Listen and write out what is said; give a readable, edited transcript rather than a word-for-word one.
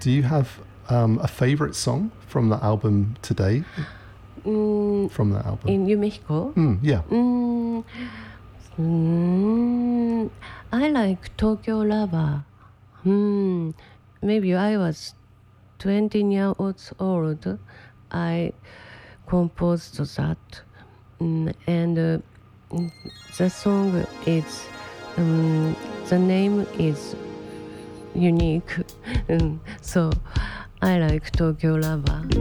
Do you have a favorite song from the album today? From that album? In Yumehiko? Yeah. I like Tokyo Lover. Maybe I was 20 years old. I composed that. And the song is, the name is unique. So I like Tokyo Lover.